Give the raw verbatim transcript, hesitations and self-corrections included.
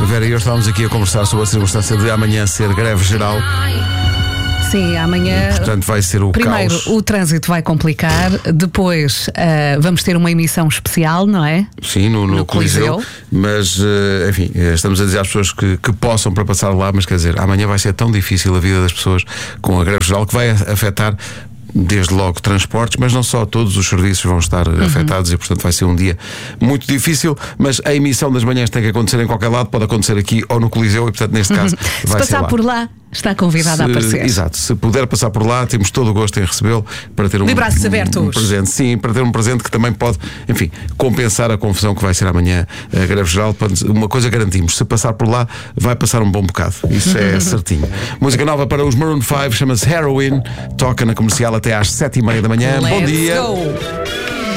Vera e eu estávamos aqui a conversar sobre a circunstância de amanhã ser greve geral. Sim, amanhã. Portanto, vai ser o Primeiro, caos. o trânsito vai complicar. Depois, uh, vamos ter uma emissão especial, não é? Sim, no, no, No Coliseu. Coliseu. Mas, uh, enfim, estamos a dizer às pessoas que, que possam para passar lá, mas quer dizer, amanhã vai ser tão difícil a vida das pessoas com a greve geral que vai afetar. Desde logo transportes, mas não só, todos os serviços vão estar uhum. afetados e portanto vai ser um dia muito difícil, mas a emissão das manhãs tem que acontecer em qualquer lado, pode acontecer aqui ou no Coliseu e portanto neste caso Se vai ser passar lá. por lá, está convidado se, a aparecer. Exato, se puder passar por lá, temos todo o gosto em recebê-lo para ter um, De braços abertos. um, um presente, sim, para ter um presente que também pode, enfim, compensar a confusão que vai ser amanhã a greve geral. Uma coisa garantimos, se passar por lá, vai passar um bom bocado, isso é certinho. Música nova para os Maroon five, chama-se Heroin, toca na Comercial até às sete e meia da manhã. Let's Bom dia. Go.